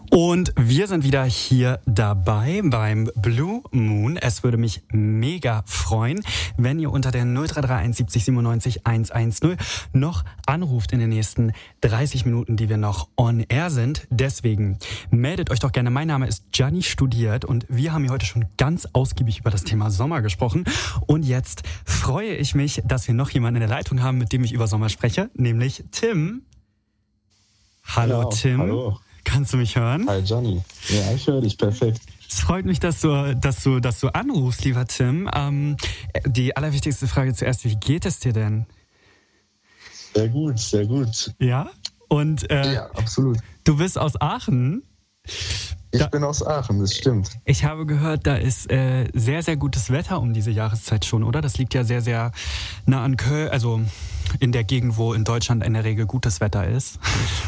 Und wir sind wieder hier dabei beim Blue Moon. Es würde mich mega freuen, wenn ihr unter der 0331 70 97 110 noch anruft in den nächsten 30 Minuten, die wir noch on air sind. Deswegen meldet euch doch gerne. Mein Name ist Gianni Studiert und wir haben hier heute schon ganz ausgiebig über das Thema Sommer gesprochen. Und jetzt freue ich mich, dass wir noch jemanden in der Leitung haben, mit dem ich über Sommer spreche, nämlich Tim. Hallo Tim. Hallo. Kannst du mich hören? Hi Gianni. Ja, ich höre dich perfekt. Es freut mich, dass du anrufst, lieber Tim. Die allerwichtigste Frage zuerst, wie geht es dir denn? Sehr gut, sehr gut. Ja? Und ja, absolut. Du bist aus Aachen? Ich bin aus Aachen, das stimmt. Ich habe gehört, da ist sehr, sehr gutes Wetter um diese Jahreszeit schon, oder? Das liegt ja sehr, sehr nah an Köln, also in der Gegend, wo in Deutschland in der Regel gutes Wetter ist.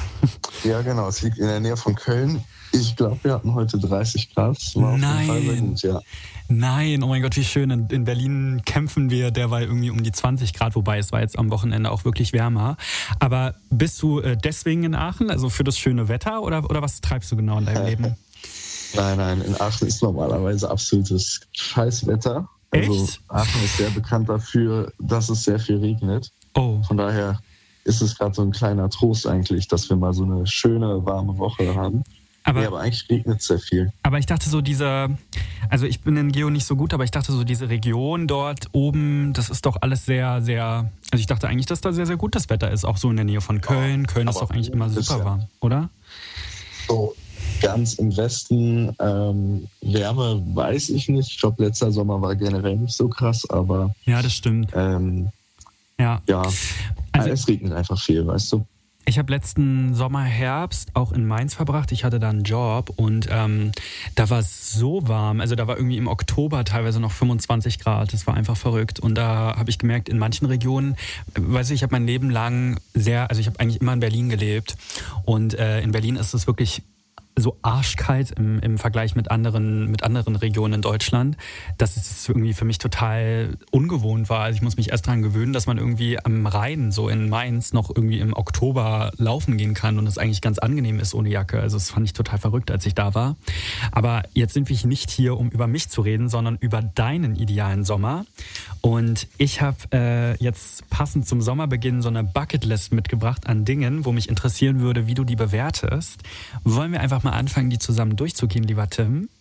Ja, genau. Es liegt in der Nähe von Köln. Ich glaube, wir hatten heute 30 Grad. Das war auf jeden Fall sehr gut, ja. Nein, oh mein Gott, wie schön. In Berlin kämpfen wir derweil irgendwie um die 20 Grad, wobei es war jetzt am Wochenende auch wirklich wärmer. Aber bist du deswegen in Aachen, also für das schöne Wetter, oder was treibst du genau in deinem Leben? Nein, in Aachen ist normalerweise absolutes Scheißwetter. Also echt? Aachen ist sehr bekannt dafür, dass es sehr viel regnet. Oh. Von daher ist es gerade so ein kleiner Trost eigentlich, dass wir mal so eine schöne, warme Woche haben. Aber eigentlich regnet es sehr viel. Aber ich dachte so also ich bin in Geo nicht so gut, aber ich dachte so diese Region dort oben, das ist doch alles sehr, sehr, also ich dachte eigentlich, dass da sehr, sehr gut das Wetter ist, auch so in der Nähe von Köln. Köln ist doch eigentlich immer super warm, oder? So ganz im Westen, Wärme weiß ich nicht. Ich glaube, letzter Sommer war generell nicht so krass, aber... Ja, das stimmt. Ja, also, es regnet einfach viel, weißt du. Ich habe letzten Sommer, Herbst auch in Mainz verbracht. Ich hatte da einen Job und da war es so warm. Also da war irgendwie im Oktober teilweise noch 25 Grad. Das war einfach verrückt. Und da habe ich gemerkt, in manchen Regionen, ich habe mein Leben lang ich habe eigentlich immer in Berlin gelebt. Und in Berlin ist es wirklich so arschkalt im Vergleich mit anderen Regionen in Deutschland, dass es irgendwie für mich total ungewohnt war. Also ich muss mich erst daran gewöhnen, dass man irgendwie am Rhein, so in Mainz, noch irgendwie im Oktober laufen gehen kann und es eigentlich ganz angenehm ist ohne Jacke. Also das fand ich total verrückt, als ich da war. Aber jetzt sind wir nicht hier, um über mich zu reden, sondern über deinen idealen Sommer. Und ich habe jetzt passend zum Sommerbeginn so eine Bucketlist mitgebracht an Dingen, wo mich interessieren würde, wie du die bewertest. Wollen wir einfach mal anfangen, die zusammen durchzugehen, lieber Tim?